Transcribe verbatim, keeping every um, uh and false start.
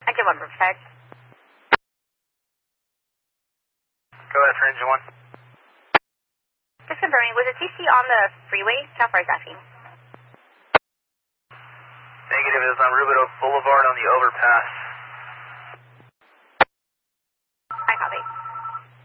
I get one protect. Go ahead for engine one. Just confirming, was the T C on the freeway? How far is asking? Negative, it was on Rubidoux Boulevard on the overpass.